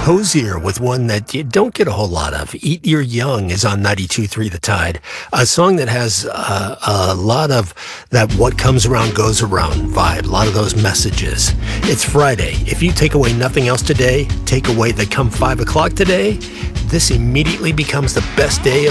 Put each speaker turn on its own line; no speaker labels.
Hosier with one that you don't get a whole lot of. Eat Your Young is on 92.3 The Tide. A song that has a lot of that what comes around goes around vibe, a lot of those messages. It's Friday. If you take away nothing else today, take away that come 5 o'clock today, this immediately becomes the best day